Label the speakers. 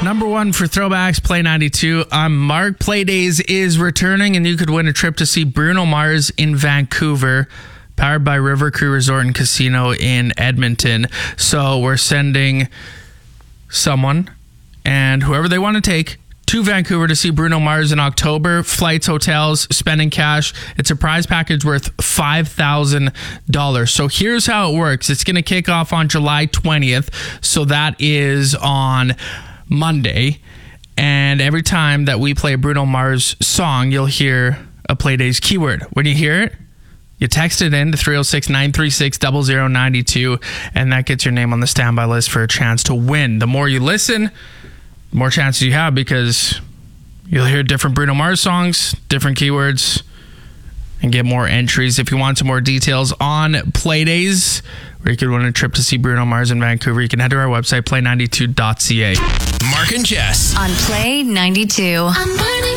Speaker 1: Number one for throwbacks, Play 92. I'm Mark. Play Days is returning, and you could win a trip to see Bruno Mars in Vancouver, powered by River Cree Resort and Casino in Edmonton. So we're sending someone and whoever they want to take to Vancouver to see Bruno Mars in October. Flights, hotels, spending cash. It's a prize package worth $5,000. So here's how it works. It's going to kick off on July 20th. So that is on Monday. And every time that we play a Bruno Mars song, you'll hear a Play Days keyword. When you hear it, you text it in to 306-936-0092, and that gets your name on the standby list for a chance to win. The more you listen, the more chances you have, because you'll hear different Bruno Mars songs, different keywords, and get more entries. If you want some more details on Play Days, where you could win a trip to see Bruno Mars in Vancouver, you can head to our website, play92.ca.
Speaker 2: Mark and Jess
Speaker 3: on Play 92.